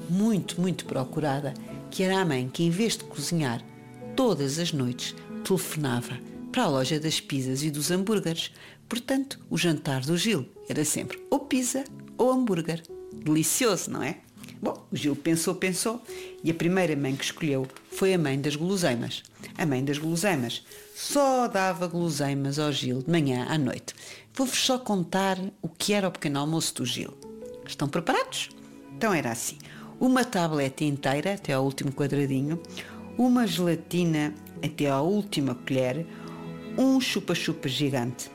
muito, muito procurada, que era a mãe que, em vez de cozinhar, todas as noites telefonava para a loja das pizzas e dos hambúrgueres. Portanto, o jantar do Gil era sempre ou pizza ou hambúrguer. Delicioso, não é? Bom, o Gil pensou e a primeira mãe que escolheu foi a mãe das guloseimas. A mãe das guloseimas só dava guloseimas ao Gil de manhã à noite. Vou-vos só contar o que era o pequeno almoço do Gil. Estão preparados? Então era assim: uma tableta inteira até ao último quadradinho, uma gelatina até à última colher, um chupa-chupa gigante,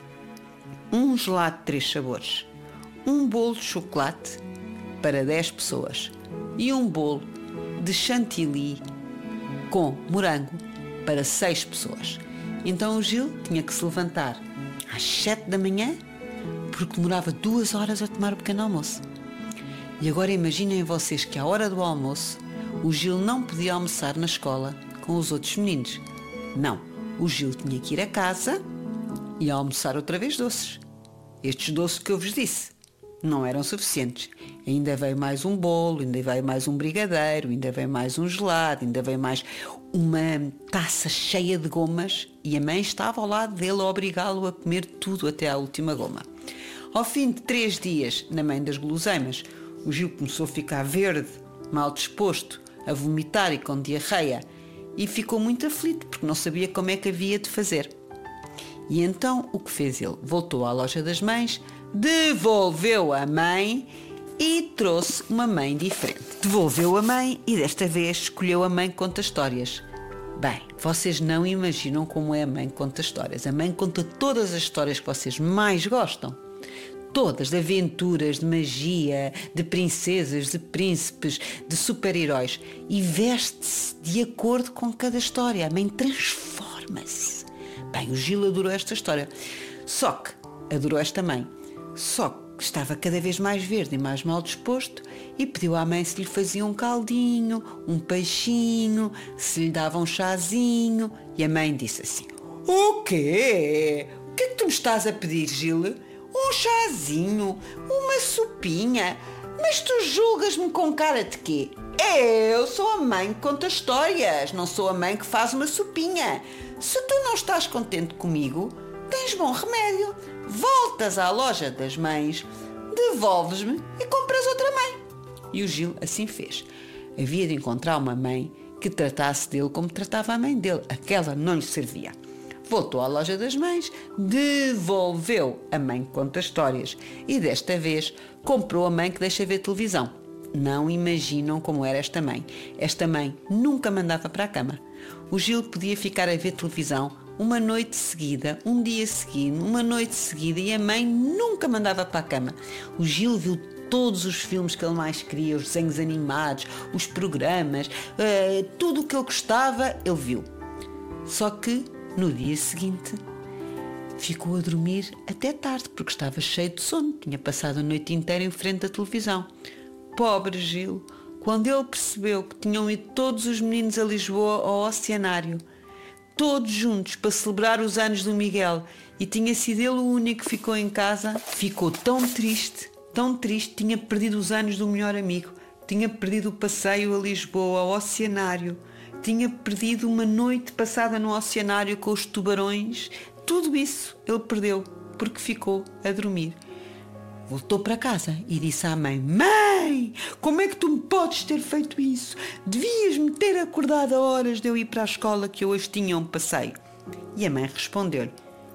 um gelado de 3 sabores, um bolo de chocolate para 10 pessoas e um bolo de chantilly com morango para 6 pessoas. Então o Gil tinha que se levantar às 7 da manhã porque demorava 2 horas a tomar o pequeno almoço. E agora imaginem vocês que à hora do almoço o Gil não podia almoçar na escola com os outros meninos. Não, o Gil tinha que ir a casa e almoçar outra vez doces. Estes doces que eu vos disse não eram suficientes. Ainda veio mais um bolo, ainda veio mais um brigadeiro, ainda veio mais um gelado, ainda veio mais uma taça cheia de gomas e a mãe estava ao lado dele a obrigá-lo a comer tudo até à última goma. Ao fim de 3 dias, na mãe das guloseimas, o Gil começou a ficar verde, mal disposto, a vomitar e com diarreia e ficou muito aflito porque não sabia como é que havia de fazer. E então o que fez ele? Voltou à loja das mães, devolveu a mãe e trouxe uma mãe diferente. Devolveu a mãe e desta vez escolheu a mãe que conta histórias. Bem, vocês não imaginam como é a mãe que conta histórias. A mãe conta todas as histórias que vocês mais gostam. Todas, de aventuras, de magia, de princesas, de príncipes, de super-heróis. E veste-se de acordo com cada história. A mãe transforma-se. Bem, o Gil adorou esta história. Só que adorou esta mãe. Só que estava cada vez mais verde e mais mal disposto e pediu à mãe se lhe fazia um caldinho, um peixinho, se lhe dava um chazinho. E a mãe disse assim: "O quê? O que é que tu me estás a pedir, Gil? Um chazinho? Uma sopinha? Mas tu julgas-me com cara de quê? Eu sou a mãe que conta histórias, não sou a mãe que faz uma sopinha. Se tu não estás contente comigo, tens bom remédio. Voltas à loja das mães, devolves-me e compras outra mãe." E o Gil assim fez. Havia de encontrar uma mãe que tratasse dele como tratava a mãe dele. Aquela não lhe servia. Voltou à loja das mães, devolveu a mãe que conta histórias e desta vez comprou a mãe que deixa ver televisão. Não imaginam como era esta mãe. Esta mãe nunca mandava para a cama. O Gil podia ficar a ver televisão uma noite seguida, um dia seguido, uma noite seguida e a mãe nunca mandava para a cama. O Gil viu todos os filmes que ele mais queria, os desenhos animados, os programas, tudo o que ele gostava, ele viu. Só que no dia seguinte ficou a dormir até tarde porque estava cheio de sono, tinha passado a noite inteira em frente à televisão. Pobre Gil, quando ele percebeu que tinham ido todos os meninos a Lisboa ao Oceanário, todos juntos para celebrar os anos do Miguel, e tinha sido ele o único que ficou em casa, ficou tão triste, tinha perdido os anos do melhor amigo, tinha perdido o passeio a Lisboa, ao Oceanário, tinha perdido uma noite passada no Oceanário com os tubarões. Tudo isso ele perdeu porque ficou a dormir. Voltou para casa e disse à mãe: "Mãe, como é que tu me podes ter feito isso? Devias-me ter acordado a horas de eu ir para a escola que eu hoje tinha um passeio." E a mãe respondeu-lhe: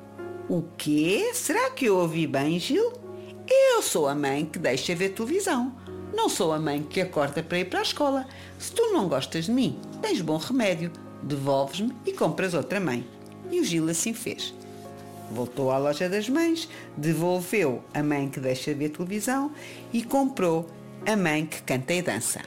"O quê? Será que eu ouvi bem, Gil? Eu sou a mãe que deixa ver televisão. Não sou a mãe que acorda para ir para a escola. Se tu não gostas de mim, tens bom remédio. Devolves-me e compras outra mãe." E o Gil assim fez. Voltou à loja das mães, devolveu a mãe que deixa ver televisão e comprou a mãe que canta e dança.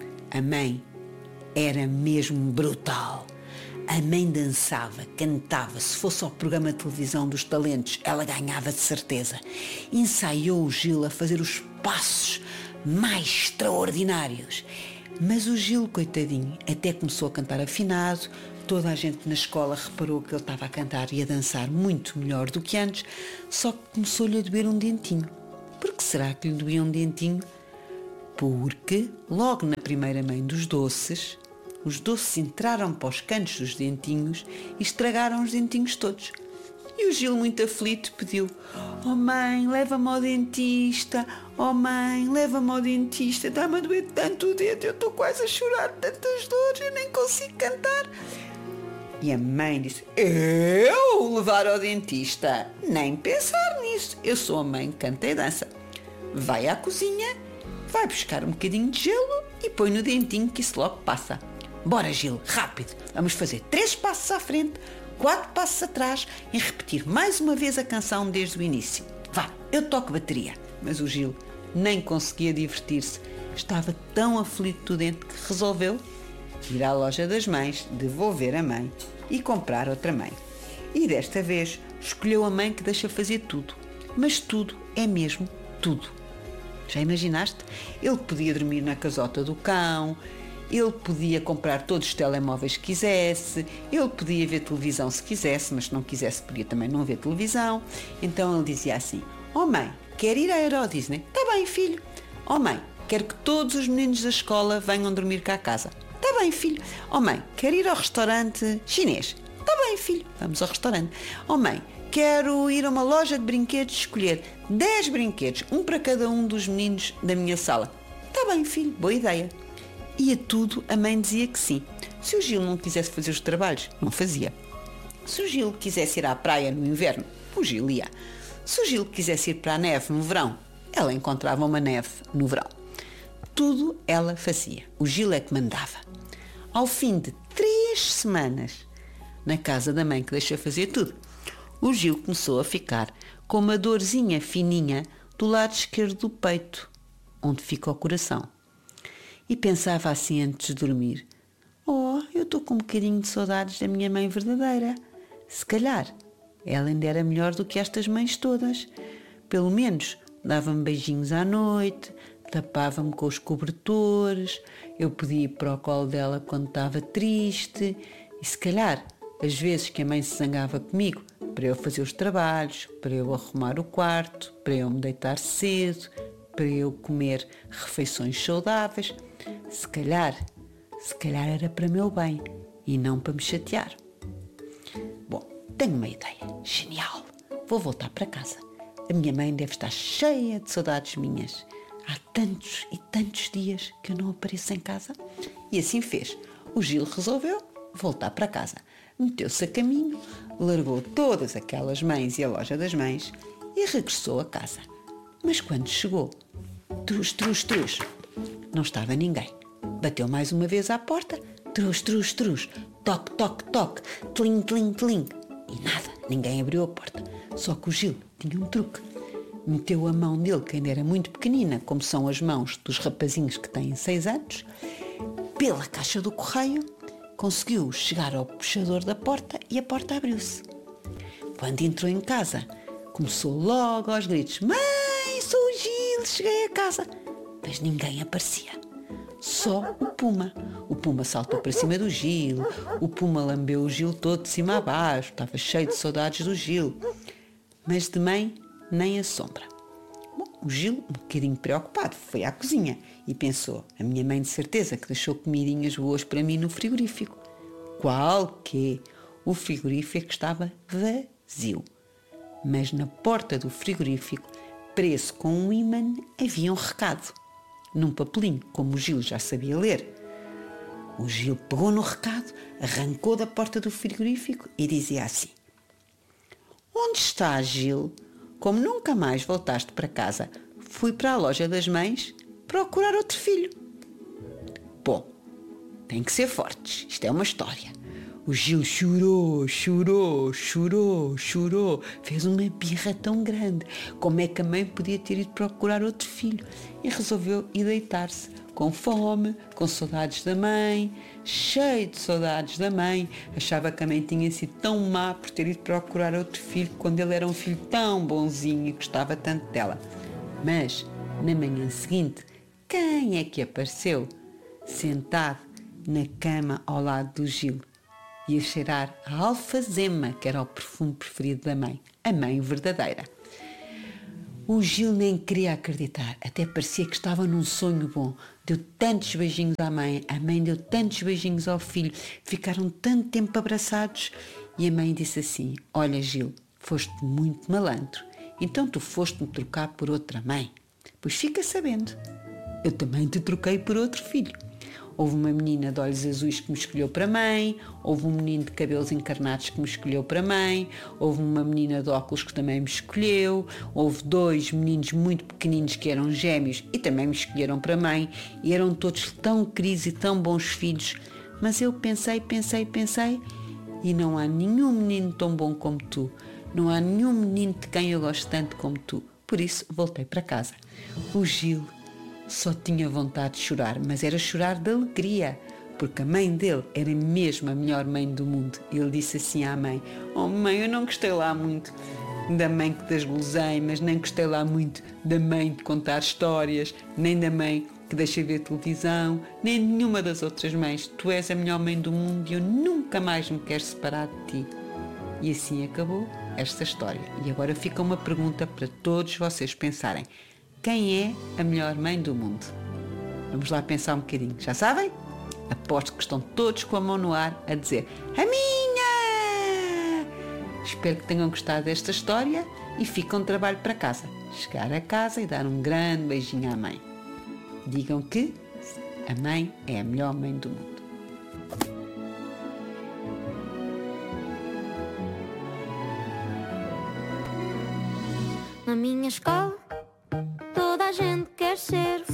A mãe era mesmo brutal. A mãe dançava, cantava. Se fosse ao programa de televisão dos talentos, ela ganhava de certeza. Ensaiou o Gil a fazer os passos mais extraordinários. Mas o Gil, coitadinho, até começou a cantar afinado. Toda a gente na escola reparou que ele estava a cantar e a dançar muito melhor do que antes, só que começou-lhe a doer um dentinho. Por que será que lhe doía um dentinho? Porque, logo na primeira mãe dos doces, os doces entraram para os cantos dos dentinhos e estragaram os dentinhos todos. E o Gil, muito aflito, pediu: "Oh mãe, leva-me ao dentista. Oh mãe, leva-me ao dentista. Está-me a doer tanto o dedo, eu estou quase a chorar de tantas dores, eu nem consigo cantar." E a mãe disse: "Eu levar ao dentista? Nem pensar nisso. Eu sou a mãe que canta e dança. Vai à cozinha, vai buscar um bocadinho de gelo e põe no dentinho que isso logo passa. Bora, Gil, rápido. Vamos fazer 3 passos à frente, 4 passos atrás e repetir mais uma vez a canção desde o início. Vá, eu toco bateria." Mas o Gil nem conseguia divertir-se. Estava tão aflito do dente que resolveu ir à loja das mães, devolver a mãe e comprar outra mãe. E desta vez escolheu a mãe que deixa fazer tudo. Mas tudo é mesmo tudo. Já imaginaste? Ele podia dormir na casota do cão, ele podia comprar todos os telemóveis que quisesse, ele podia ver televisão se quisesse, mas se não quisesse podia também não ver televisão. Então ele dizia assim: "Oh mãe, quer ir à Euro Disney?" "Está bem, filho." "Oh mãe, quero que todos os meninos da escola venham dormir cá a casa." "Está bem, filho." "Oh mãe, quero ir ao restaurante chinês." "Está bem, filho, vamos ao restaurante." "Oh mãe, quero ir a uma loja de brinquedos e escolher 10 brinquedos, um para cada um dos meninos da minha sala." "Está bem, filho, boa ideia." E a tudo a mãe dizia que sim. Se o Gil não quisesse fazer os trabalhos, não fazia. Se o Gil quisesse ir à praia no inverno, o Gil ia. Se o Gil quisesse ir para a neve no verão, ela encontrava uma neve no verão. Tudo ela fazia. O Gil é que mandava. Ao fim de 3 semanas, na casa da mãe que deixa fazer tudo, o Gil começou a ficar com uma dorzinha fininha do lado esquerdo do peito, onde fica o coração. E pensava assim antes de dormir: "Oh, eu estou com um bocadinho de saudades da minha mãe verdadeira. Se calhar ela ainda era melhor do que estas mães todas. Pelo menos dava-me beijinhos à noite, tapava-me com os cobertores, eu podia ir para o colo dela quando estava triste. E se calhar, às vezes que a mãe se zangava comigo, para eu fazer os trabalhos, para eu arrumar o quarto, para eu me deitar cedo, para eu comer refeições saudáveis, se calhar era para meu bem e não para me chatear. Bom, tenho uma ideia genial. Vou voltar para casa. A minha mãe deve estar cheia de saudades minhas. Há tantos e tantos dias que eu não apareço em casa." E assim fez. O Gil resolveu voltar para casa. Meteu-se a caminho, largou todas aquelas mães e a loja das mães e regressou a casa. Mas quando chegou, trus, trus, trus, não estava ninguém. Bateu mais uma vez à porta, trus, trus, trus, toque, toque, toque, tling, tling, tling. E nada, ninguém abriu a porta. Só que o Gil tinha um truque. Meteu a mão dele, que ainda era muito pequenina, como são as mãos dos rapazinhos que têm 6 anos, pela caixa do correio, conseguiu chegar ao puxador da porta e a porta abriu-se. Quando entrou em casa, começou logo aos gritos: "Mãe, sou o Gil, cheguei a casa." Mas ninguém aparecia. Só o Puma. O Puma saltou para cima do Gil, o Puma lambeu o Gil todo de cima a baixo, estava cheio de saudades do Gil. Mas de mãe, nem a sombra. Bom, o Gil, um bocadinho preocupado, foi à cozinha e pensou: a minha mãe de certeza que deixou comidinhas boas para mim no frigorífico. Qual que? O frigorífico estava vazio. Mas na porta do frigorífico, preso com um ímã, havia um recado. Num papelinho, como o Gil já sabia ler. O Gil pegou no recado, arrancou da porta do frigorífico e dizia assim: "Onde estás, Gil? Como nunca mais voltaste para casa, fui para a loja das mães procurar outro filho." Bom, tem que ser fortes, isto é uma história. O Gil chorou, chorou, chorou, chorou. Fez uma birra tão grande. Como é que a mãe podia ter ido procurar outro filho? E resolveu ir deitar-se, com fome, com saudades da mãe, cheio de saudades da mãe. Achava que a mãe tinha sido tão má por ter ido procurar outro filho, quando ele era um filho tão bonzinho e gostava tanto dela. Mas, na manhã seguinte, quem é que apareceu? Sentado na cama ao lado do Gil. E a cheirar a alfazema, que era o perfume preferido da mãe, a mãe verdadeira. O Gil nem queria acreditar, até parecia que estava num sonho bom. Deu tantos beijinhos à mãe, a mãe deu tantos beijinhos ao filho, ficaram tanto tempo abraçados. E a mãe disse assim: olha, Gil, foste muito malandro, então tu foste-me trocar por outra mãe. Pois fica sabendo, eu também te troquei por outro filho. Houve uma menina de olhos azuis que me escolheu para mãe, houve um menino de cabelos encarnados que me escolheu para mãe, houve uma menina de óculos que também me escolheu, houve 2 meninos muito pequeninos que eram gêmeos e também me escolheram para mãe, e eram todos tão queridos e tão bons filhos. Mas eu pensei e não há nenhum menino tão bom como tu, não há nenhum menino de quem eu gosto tanto como tu. Por isso voltei para casa. O Gil só tinha vontade de chorar, mas era chorar de alegria, porque a mãe dele era mesmo a melhor mãe do mundo. Ele disse assim à mãe: oh mãe, eu não gostei lá muito da mãe das guloseimas, nem gostei lá muito da mãe de contar histórias, nem da mãe que deixa ver televisão, nem nenhuma das outras mães. Tu és a melhor mãe do mundo e eu nunca mais me quero separar de ti. E assim acabou esta história. E agora fica uma pergunta para todos vocês pensarem: quem é a melhor mãe do mundo? Vamos lá pensar um bocadinho. Já sabem? Aposto que estão todos com a mão no ar a dizer: a minha! Espero que tenham gostado desta história e fiquem um trabalho para casa. Chegar a casa e dar um grande beijinho à mãe. Digam que a mãe é a melhor mãe do mundo. Na minha escola, toda a gente quer ser